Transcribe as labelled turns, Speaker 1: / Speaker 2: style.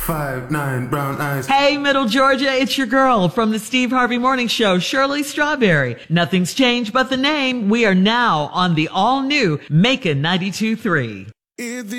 Speaker 1: 5'9" brown eyes.
Speaker 2: Hey, Middle Georgia, it's your girl from the Steve Harvey Morning Show, Shirley Strawberry. Nothing's changed but the name. We are now on the all-new Macon 92.3.